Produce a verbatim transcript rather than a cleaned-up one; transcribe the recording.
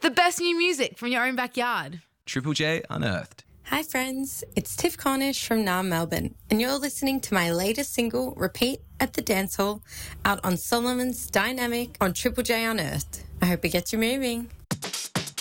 The best new music from your own backyard. Triple J Unearthed. Hi friends, it's Tiff Cornish from Nam Melbourne, and you're listening to my latest single, Repeat at the Dance Hall, out on Solomon's Dynamic on Triple J Unearthed. I hope it gets you moving.